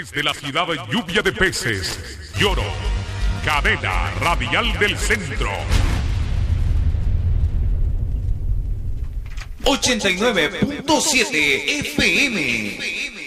Desde la ciudad lluvia de peces, Lloro, cadena radial del centro. 89.7 FM.